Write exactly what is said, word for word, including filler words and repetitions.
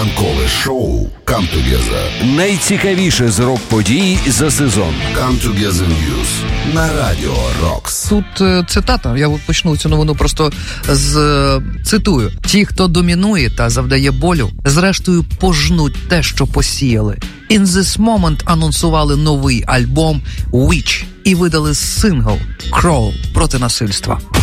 Ранкове шоу Come Together. Найцікавіше з рок-подій за сезон. Come Together News на Радіо Рокс. Тут е, цитата, я почну цю новину просто з е, цитую. Ті, хто домінує та завдає болю, зрештою пожнуть те, що посіяли. In This Moment анонсували новий альбом Witch і видали сингл Crawl проти насильства.